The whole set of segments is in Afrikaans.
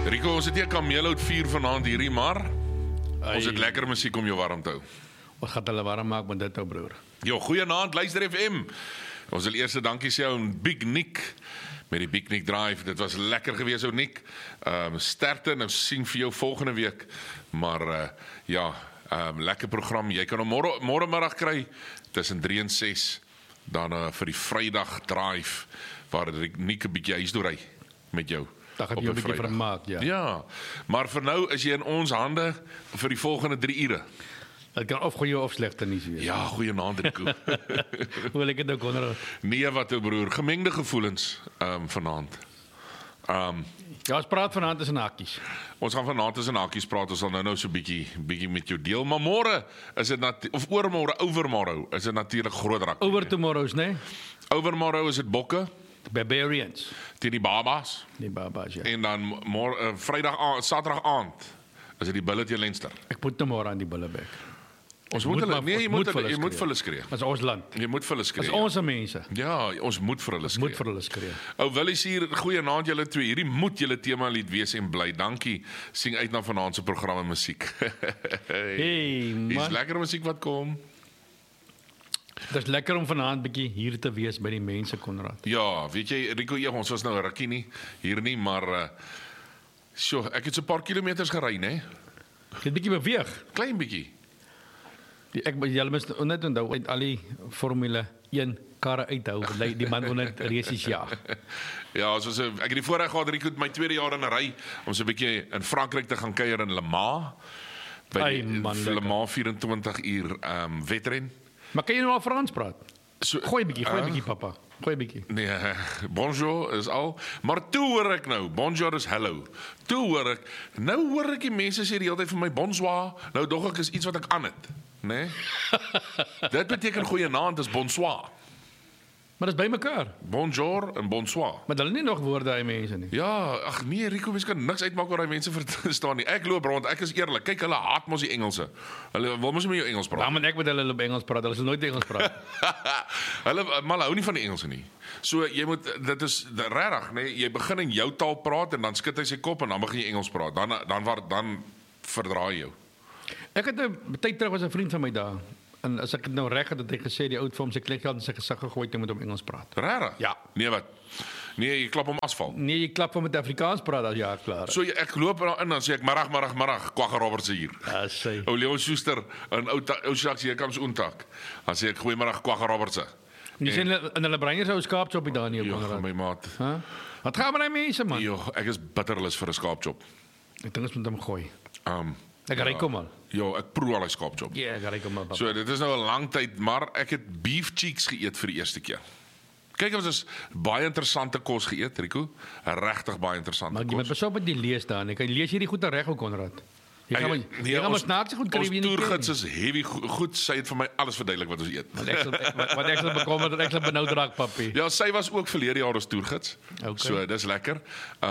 Rico, ons het nie 'n kameelhout vier vanaand hierdie, maar ons het lekker musiek om jou warm te hou. Ons gaan hulle warm maak met dit ou broer. Jo, goeienaand, luister FM. Ons wil eers dankie sê aan Big Nick met die Big Nick Drive. Dit was lekker gewees, ou Nick. Sterkte, nou sien vir jou volgende week. Maar lekker program. Jy kan hom môre middag kry tussen 3 en 6. Dan vir die Vrydag Drive waar Nick 'n bietjie huis toe ry met jou. Dat gaan jy 'n bietjie vermaak, ja. Ja, maar vir nou is jy in ons hande vir die volgende 3 ure. Dit kan of goeie of slegte nuus wees. Ja, goeienaand Rico. Hoe lyk dit nou, Konrad? Nee, wat 'n broer, gemengde gevoelens vanaand. Ja, ons praat vanaand tussen hakies. Ons gaan vanaand tussen hakies praat. Ons sal nou so bietjie met jou deel, maar môre is dit of oormôre is dit natuurlik groot rugby. Over tomorrows, né? Overmôre is dit bokke Barbarians. teen die Babas. Die Babas, ja. En dan Saterdag aand is dit die Bulle teen Leinster. Ek moet nou môre aan die Bullebek. Ons moet hulle jy moet vir hulle skree. Dis ons land. Jy moet vir hulle skree. Dis ons mense. Ja, ons moet vir hulle skree. Moet vir hulle skree. Ou Willie hier, goeienaand julle twee. Hierdie moet julle tema lied wees en bly. Dankie. Sien uit na vanaand se programme musiek. Hey, man. Dis lekker musiek wat kom. Dit is lekker om vanaand bietjie hier te wees by die mense, Konrad. Ja, weet jy, Rico, ons was nou 'n rukkie nie hier nie, maar ek het so 'n paar kilometers gery, né? Ek het bietjie beweeg. Klein bietjie. Julle moet net onthou uit al die Formule 1 karre uithou, die man wil net resies jaag. Ja, ek het die voorreg gehad, Rico, my tweede jaar in 'n ry om so 'n bietjie in Frankryk te gaan kuier in Le Mans. By die Le Mans 24 uur wedren. Maar kan jy nou al Frans praat? So, gooi bietjie papa. Gooi bietjie. Nee, bonjour is al. Maar toe hoor ek nou, bonjour is hello. Toe hoor ek die mense sê die hele tyd vir my bonsoir. Nou dog ek is iets wat ek aan het, né? Dit beteken goeienaand is bonsoir. Maar dis by mekaar. Bonjour en bonsoir. Maar hulle nie nog woorde hy mense nie. Ja, ag nee, Rico, mens kan niks uitmaak oor daai mense verstaan nie. Ek loop rond, ek is eerlik. Kyk, hulle haat mos die Engelse. Hulle wil mos nie met jou Engels praat. Ja, maar ek moet hulle op Engels praat. Hulle sal nooit Engels praat. Hulle hou nie van die Engelse nie. So jy moet dit is regtig, nee, jy begin in jou taal praat en dan skud hy sy kop en dan begin jy Engels praat. Dan verdraai jy jou. Ek het 'n tyd terug was 'n vriend van my daar. En as ek dit nou reg het hy gesê die oud vir hom sy kletgeld in sy gesig gegooi het met hom Engels praat. Regtig? Ja. Nee, wat? Nee, jy klap hom asfalt. Nee, jy klap hom met Afrikaans praat as ja, klaar. So ek loop in dan sê ek marag, Kwagga Roberts hier. Ja, sê. Ou Leon Schuster in ou Jacques hier kom so ontak. Dan sê ek goeiemôre Kwagga Roberts. Jy sien in hulle brein is ou skaapchop daar nie op Ja, Konrad. my maat. Hæ? Wat gaan met die mense man? Jo, ek is bitterlus vir 'n skaapchop. Ek dink ons moet hom gooi. Ek ry kom al. Ja, ek proe al die skaapchop. Ja, ek ry kom al. So dit is nou 'n lang tyd, maar ek het beef cheeks geëet vir die eerste keer. Kyk, ons is baie interessante kos geëet, Rico. Regtig baie interessante Maar jy moet kos. besop met die lees daar. Ek lees hierdie goed reg ook Konrad. Jy gaan maar snaaks goed kry wie nie. Ons toergids is heavy goed. Sy het vir my alles verduidelik wat ons eet. Wat ek sal bekommer, ek sal benoud raak papie. Ja, sy was ook verlede jaar ons toergids. Okay. So dis lekker.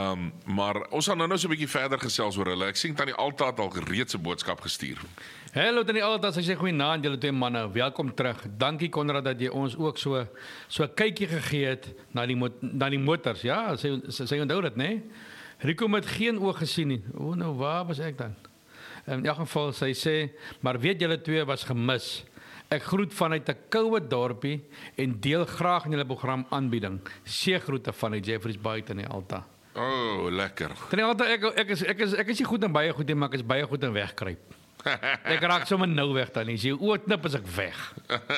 Maar ons gaan nou so 'n bietjie verder gesels oor hulle. Ek sien Tannie Alta het al reeds 'n boodskap gestuur. Hallo Tannie Alta, sy sê goeienaand julle twee manne. Welkom terug. Dankie Konrad dat jy ons ook so 'n kykie gegee het na die motors. Ja, sy onthou dit, né? Rico het geen oog gesien nie. O, nou waar was ek dan? In elk geval, sy sê, maar weet julle twee was gemis. Ek groet vanuit 'n koue dorpie en deel graag in julle program aanbieding. Seëgroete vanuit Jeffreys Bay Tannie Alta. Oh, lekker. Tannie Alta, ek is nie goed en baie goed nie, maar ek is baie goed en wegkruip. Ek raak sommer nou weg dan. As jy oor knip is ek weg.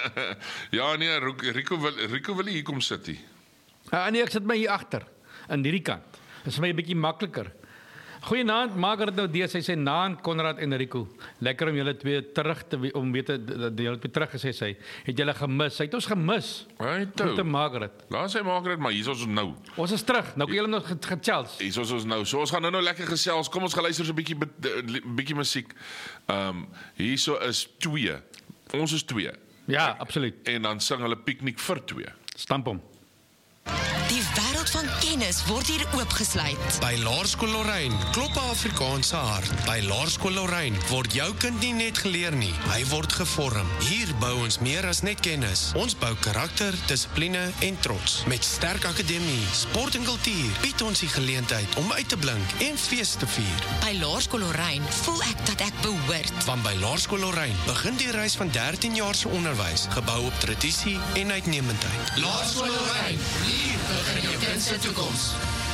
Ja, nee, Rico wil hier kom sit nie. Nee, ek sit my hier agter aan hierdie kant. Dit is vir my 'n bietjie makliker. Goeienaand, Margaret nou deur sy sê naand Konrad en Rico. Lekker om julle twee terug te om weet dat julle twee terug gesê sy het julle gemis. Sy het ons gemis. Goeie Margaret. Daar sê Margaret, maar hier is ons nou. Ons is terug. Nou kan julle nog gechels. Hier is ons nou. So ons gaan nou lekker gesels. Kom ons gaan luister so 'n bietjie musiek. Hierso is 2. Ons is 2. Ja, absoluut. En dan sing hulle piknik vir 2. Stamp hom. Die wêreld van kennis word hier oopgesluit. By Laerskool Lorraine klop 'n Afrikaanse hart. By Laerskool Lorraine word jou kind nie net geleer nie, hy word gevorm. Hier bou ons meer as net kennis. Ons bou karakter, dissipline en trots. Met sterk akademie, sport en kultuur bied ons die geleentheid om uit te blink en fees te vier. By Laerskool Lorraine voel ek dat ek behoort. Want by Laerskool Lorraine begin die reis van 13 jaar se onderwys, gebou op tradisie en uitnemendheid. Laerskool Lorraine, hier begin jou kind se toekoms.